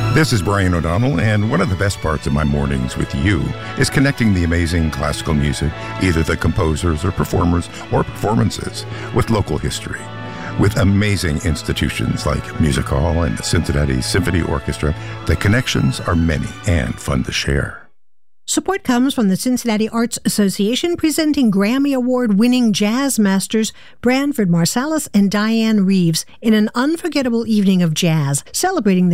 This is Brian O'Donnell, and one of the best parts of my mornings with you is connecting the amazing classical music, either the composers or performers or performances, with local history. With amazing institutions like Music Hall and the Cincinnati Symphony Orchestra, the connections are many and fun to share. Support comes from the Cincinnati Arts Association, presenting Grammy Award-winning jazz masters Branford Marsalis and Diane Reeves in an unforgettable evening of jazz, celebrating the